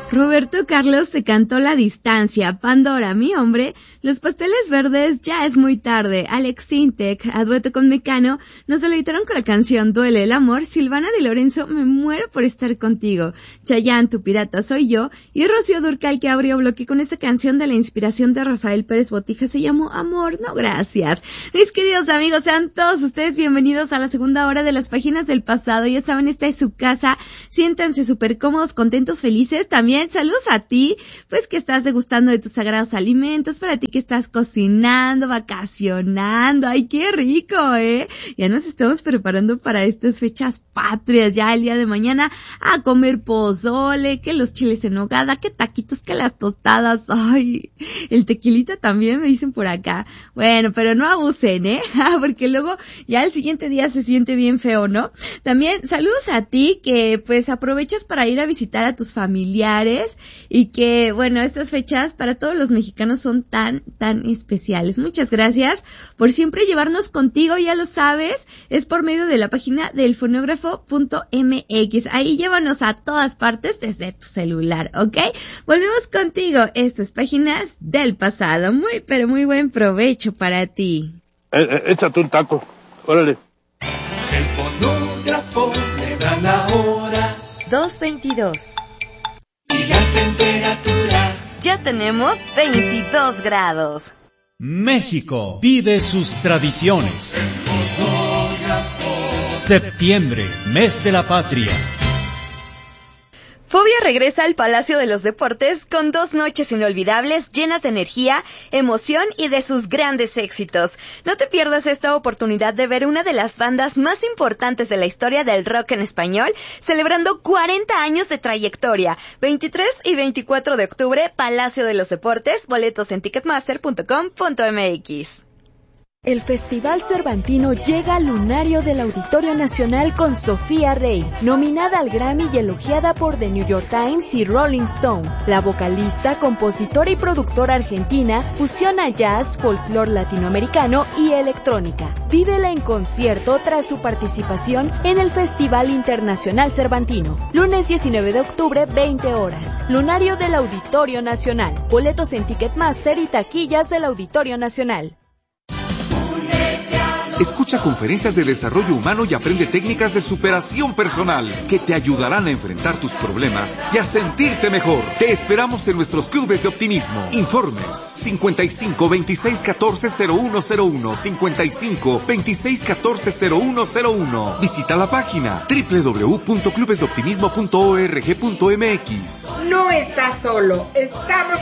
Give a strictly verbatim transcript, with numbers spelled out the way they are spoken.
Roberto Carlos se cantó La Distancia, Pandora, Mi Hombre, Los Pasteles Verdes, Ya es muy tarde, Alex Sintek, a dueto con Mecano, nos deleitaron con la canción Duele el amor, Silvana Di Lorenzo, Me muero por estar contigo, Chayanne, Tu pirata soy yo, y Rocío Dúrcal, que abrió bloque con esta canción de la inspiración de Rafael Pérez Botija, se llamó Amor, no gracias. Mis queridos amigos, sean todos ustedes bienvenidos a la segunda hora de Las Páginas del Pasado. Ya saben, esta es su casa, siéntanse súper cómodos, contentos, felices. También saludos a ti, pues que estás degustando de tus sagrados alimentos, para ti que estás cocinando, vacacionando. ¡Ay, qué rico, eh! Ya nos estamos preparando para estas fechas patrias, ya el día de mañana a comer pozole, que los chiles en nogada, que taquitos, que las tostadas. ¡Ay! El tequilita también me dicen por acá. Bueno, pero no abusen, ¿eh? Porque luego ya el siguiente día se siente bien feo, ¿no? También saludos a ti que pues aprovechas para ir a visitar a tus familiares y que, bueno, estas fechas para todos los mexicanos son tan, tan especiales. Muchas gracias por siempre llevarnos contigo, ya lo sabes, es por medio de la página del fonógrafo punto eme equis. Ahí llévanos a todas partes desde tu celular, ¿ok? Volvemos contigo, esto es Páginas del Pasado. Muy, pero muy buen provecho para ti. Eh, eh, échate un taco, órale. El fonógrafo le da la hora. dos veintidós. Y la temperatura. Ya tenemos veintidós grados. México vive sus tradiciones. Septiembre, mes de la patria. Fobia regresa al Palacio de los Deportes con dos noches inolvidables llenas de energía, emoción y de sus grandes éxitos. No te pierdas esta oportunidad de ver una de las bandas más importantes de la historia del rock en español, celebrando cuarenta años de trayectoria. veintitrés y veinticuatro de octubre, Palacio de los Deportes, boletos en ticketmaster punto com punto eme equis. El Festival Cervantino llega al lunario del Auditorio Nacional con Sofía Rey, nominada al Grammy y elogiada por The New York Times y Rolling Stone. La vocalista, compositora y productora argentina fusiona jazz, folclore latinoamericano y electrónica. Vívela en concierto tras su participación en el Festival Internacional Cervantino. Lunes diecinueve de octubre, veinte horas. Lunario del Auditorio Nacional. Boletos en Ticketmaster y taquillas del Auditorio Nacional. Escucha conferencias de desarrollo humano y aprende técnicas de superación personal que te ayudarán a enfrentar tus problemas y a sentirte mejor. Te esperamos en nuestros clubes de optimismo. Informes cincuenta y cinco, veintiséis, catorce, cero uno cero uno, cincuenta y cinco, veintiséis, catorce, cero uno cero uno. Visita la página doble u doble u doble u punto clubes de optimismo punto org punto eme equis. No estás solo, estamos